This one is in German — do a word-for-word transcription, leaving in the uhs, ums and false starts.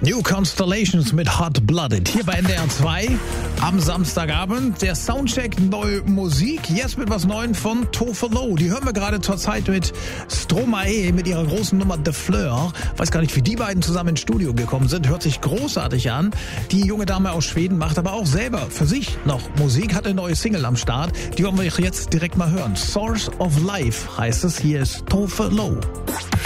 New Constellations mit Hot Blooded. Hier bei N D R zwei am Samstagabend. Der Soundcheck neue Musik. Jetzt mit was Neuem von Tove Lo. Die hören wir gerade zur Zeit mit Stromae mit ihrer großen Nummer The Fleur. Weiß gar nicht, wie die beiden zusammen ins Studio gekommen sind. Hört sich großartig an. Die junge Dame aus Schweden macht aber auch selber für sich noch Musik. Hat eine neue Single am Start. Die wollen wir jetzt direkt mal hören. Source of Life heißt es. Hier ist Tove Lo.